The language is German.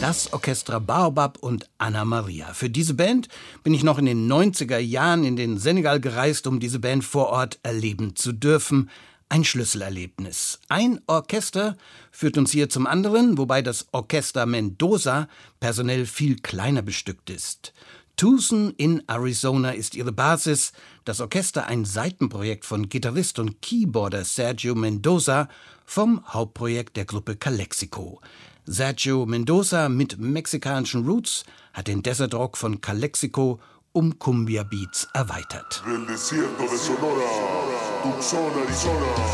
Das Orchestra Baobab und Anna Maria. Für diese Band bin ich noch in den 90er Jahren in den Senegal gereist, um diese Band vor Ort erleben zu dürfen. Ein Schlüsselerlebnis. Ein Orchester führt uns hier zum anderen, wobei das Orchester Mendoza personell viel kleiner bestückt ist. Tucson in Arizona ist ihre Basis. Das Orchester ein Seitenprojekt von Gitarrist und Keyboarder Sergio Mendoza vom Hauptprojekt der Gruppe Calexico. Sergio Mendoza mit mexikanischen Roots hat den Desert Rock von Calexico um Cumbia Beats erweitert. Del desierto de Sonora, Tucson, Arizona.